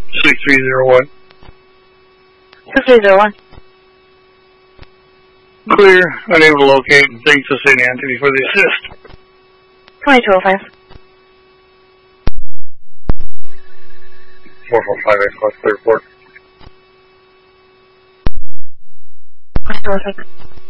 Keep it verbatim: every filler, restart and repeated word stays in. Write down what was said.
six three zero one. six three zero one. Clear. Unable to locate. Thanks to Saint Anthony for the assist. twenty-two oh five. four four five eight plus clear port. twenty-two oh six.